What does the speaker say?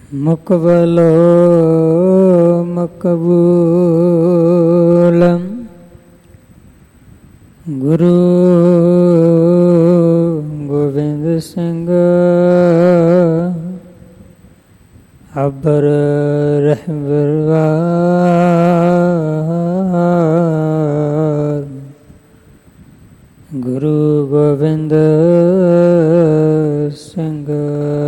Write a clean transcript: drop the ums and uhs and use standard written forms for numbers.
ਮੁਕਬਲੋ ਮਕਬੂਲੰ Guru Gobind Singh ਅਬਰ ਰਹਿਬਰਵਾਰ Guru Gobind Singh.